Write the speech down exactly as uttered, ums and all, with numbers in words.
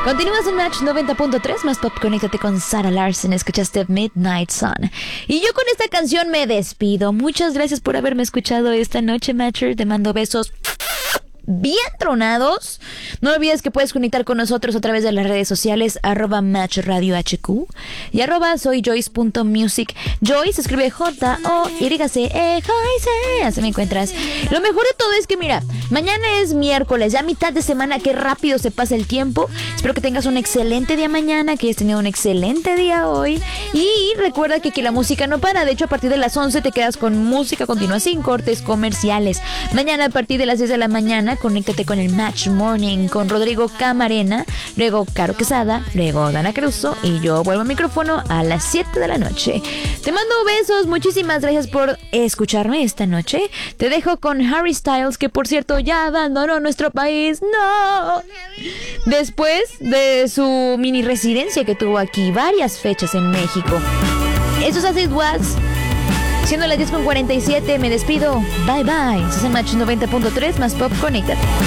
Continúas en Match noventa punto tres, más pop, conéctate con Sarah Larson, escuchaste Midnight Sun. Y yo con esta canción me despido. Muchas gracias por haberme escuchado esta noche, Matcher. Te mando besos bien tronados. No olvides que puedes conectar con nosotros a través de las redes sociales, arroba Match Radio H Q y arroba soy Joyce punto music. Joyce escribe J O Y C E Joyce. Así me encuentras. Lo mejor de todo es que mira, mañana es miércoles, ya mitad de semana, qué rápido se pasa el tiempo. Espero que tengas un excelente día mañana, que hayas tenido un excelente día hoy. Y recuerda que aquí la música no para. De hecho, a partir de las once te quedas con música continua sin cortes comerciales. Mañana a partir de las diez de la mañana conéctate con el Match Morning con Rodrigo Camarena, luego Caro Quesada, luego Dana Caruso y yo vuelvo al micrófono a las siete de la noche. Te mando besos, muchísimas gracias por escucharme esta noche. Te dejo con Harry Styles, que por cierto ya abandonó nuestro país. ¡No! Después de su mini residencia que tuvo aquí, varias fechas en México. Eso es As It Was. Siendo las diez con cuarenta y siete, me despido. Bye bye. Se hace Match noventa punto tres, más pop, conéctate.